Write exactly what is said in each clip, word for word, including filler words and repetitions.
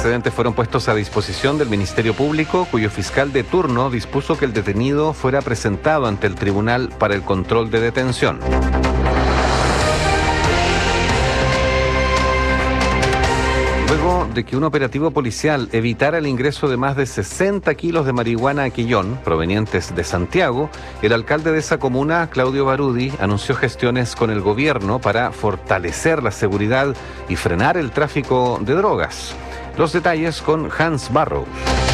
antecedentes fueron puestos a disposición del Ministerio Público, cuyo fiscal de turno dispuso que el detenido fuera presentado ante el Tribunal para el Control de Detención. Luego de que un operativo policial evitara el ingreso de más de sesenta kilos de marihuana a Quellón, provenientes de Santiago, el alcalde de esa comuna, Claudio Barudi, anunció gestiones con el gobierno para fortalecer la seguridad y frenar el tráfico de drogas. Los detalles con Hans Barrow.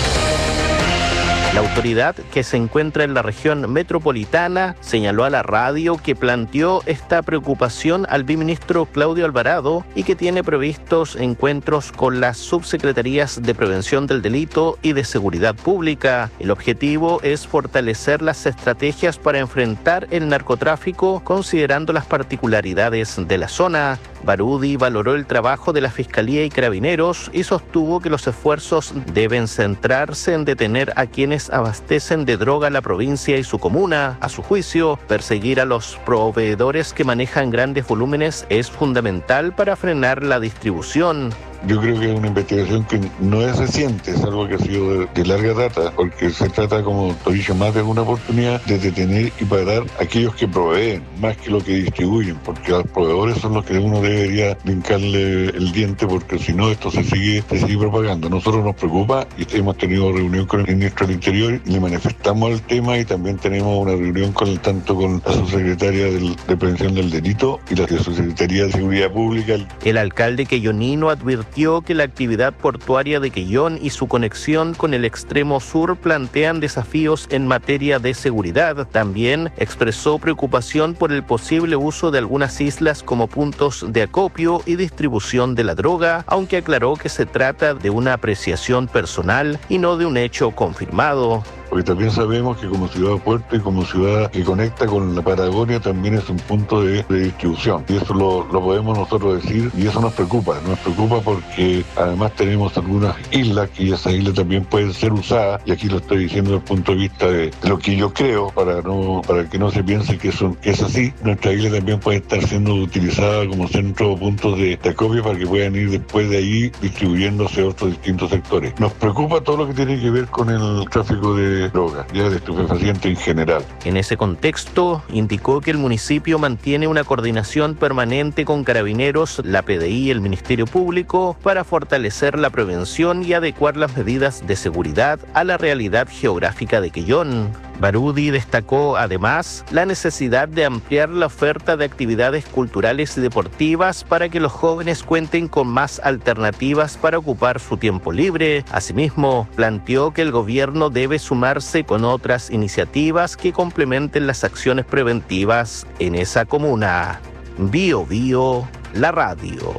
La autoridad, que se encuentra en la región metropolitana, señaló a la radio que planteó esta preocupación al viceministro Claudio Alvarado y que tiene previstos encuentros con las subsecretarías de Prevención del Delito y de Seguridad Pública. El objetivo es fortalecer las estrategias para enfrentar el narcotráfico, considerando las particularidades de la zona. Barudi valoró el trabajo de la Fiscalía y Carabineros y sostuvo que los esfuerzos deben centrarse en detener a quienes abastecen de droga a la provincia y su comuna. A su juicio, perseguir a los proveedores que manejan grandes volúmenes es fundamental para frenar la distribución. Yo creo que es una investigación que no es reciente, es algo que ha sido de, de larga data, porque se trata, como te he dicho, más de una oportunidad de detener y parar a aquellos que proveen, más que lo que distribuyen, porque los proveedores son los que uno debería brincarle el diente, porque si no esto se sigue, se sigue propagando. A nosotros nos preocupa y hemos tenido reunión con el ministro del Interior y le manifestamos el tema, y también tenemos una reunión con tanto con la subsecretaria del, de Prevención del Delito y la subsecretaría de Seguridad Pública. El alcalde quellonino advirtió que la actividad portuaria de Quellón y su conexión con el extremo sur plantean desafíos en materia de seguridad. También expresó preocupación por el posible uso de algunas islas como puntos de acopio y distribución de la droga, aunque aclaró que se trata de una apreciación personal y no de un hecho confirmado. Porque también sabemos que como ciudad puerto y como ciudad que conecta con la Patagonia también es un punto de, de distribución. Y eso lo, lo podemos nosotros decir, y eso nos preocupa. Nos preocupa porque además tenemos algunas islas que esas islas también pueden ser usadas, y aquí lo estoy diciendo desde el punto de vista de, de lo que yo creo, para no para que no se piense que, son, que es así. Nuestra isla también puede estar siendo utilizada como centro o puntos de, de acopio para que puedan ir después de ahí distribuyéndose a otros distintos sectores. Nos preocupa todo lo que tiene que ver con el tráfico de drogas, ya de estupefacientes en general. En ese contexto, indicó que el municipio mantiene una coordinación permanente con Carabineros, la P D I y el Ministerio Público para fortalecer la prevención y adecuar las medidas de seguridad a la realidad geográfica de Quellón. Barudi destacó además la necesidad de ampliar la oferta de actividades culturales y deportivas para que los jóvenes cuenten con más alternativas para ocupar su tiempo libre. Asimismo, planteó que el gobierno debe sumarse con otras iniciativas que complementen las acciones preventivas en esa comuna. Bio Bio, la radio.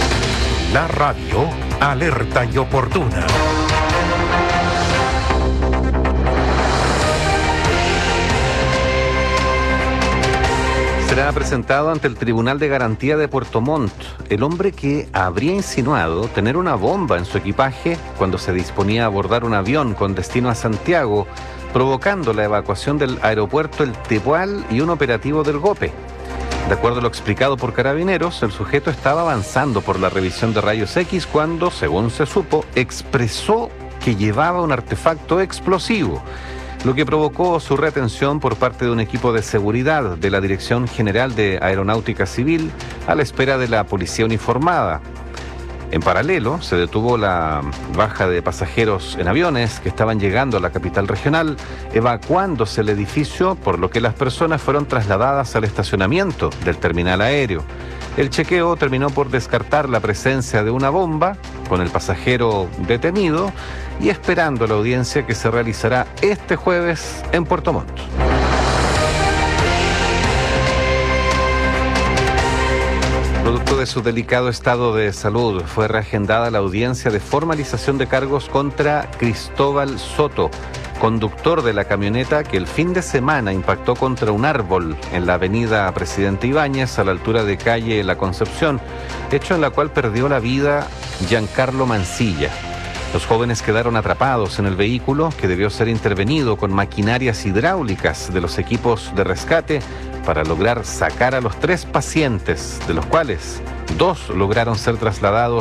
La radio, alerta y oportuna. Será presentado ante el Tribunal de Garantía de Puerto Montt el hombre que habría insinuado tener una bomba en su equipaje cuando se disponía a abordar un avión con destino a Santiago, provocando la evacuación del aeropuerto El Tepual y un operativo del GOPE. De acuerdo a lo explicado por Carabineros, el sujeto estaba avanzando por la revisión de rayos X cuando, según se supo, expresó que llevaba un artefacto explosivo, lo que provocó su retención por parte de un equipo de seguridad de la Dirección General de Aeronáutica Civil a la espera de la policía uniformada. En paralelo, se detuvo la baja de pasajeros en aviones que estaban llegando a la capital regional, evacuándose el edificio, por lo que las personas fueron trasladadas al estacionamiento del terminal aéreo. El chequeo terminó por descartar la presencia de una bomba, con el pasajero detenido y esperando la audiencia que se realizará este jueves en Puerto Montt. Producto de su delicado estado de salud, fue reagendada la audiencia de formalización de cargos contra Cristóbal Soto, conductor de la camioneta que el fin de semana impactó contra un árbol en la avenida Presidente Ibáñez a la altura de calle La Concepción, hecho en la cual perdió la vida Giancarlo Mancilla. Los jóvenes quedaron atrapados en el vehículo, que debió ser intervenido con maquinarias hidráulicas de los equipos de rescate para lograr sacar a los tres pacientes, de los cuales dos lograron ser trasladados